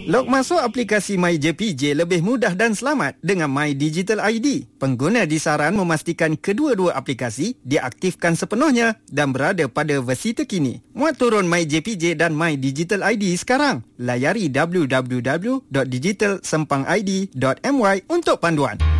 Log masuk aplikasi MyJPJ lebih mudah dan selamat dengan My Digital ID. Pengguna disaran memastikan kedua-dua aplikasi diaktifkan sepenuhnya dan berada pada versi terkini. Muat turun MyJPJ dan My Digital ID sekarang. Layari www.digitalsempangid.my untuk panduan.